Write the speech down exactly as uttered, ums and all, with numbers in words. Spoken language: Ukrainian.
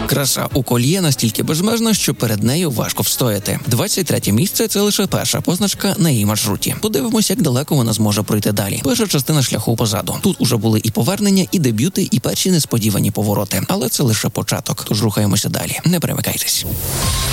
Краса у Кольє настільки безмежна, що перед нею важко встояти. двадцять третє місце – це лише перша позначка на її маршруті. Подивимося, як далеко вона зможе пройти далі. Перша частина шляху позаду. Тут уже були і повернення, і дебюти, і перші несподівані повороти. Але це лише початок. Тож рухаємося далі. Не перемикайтесь.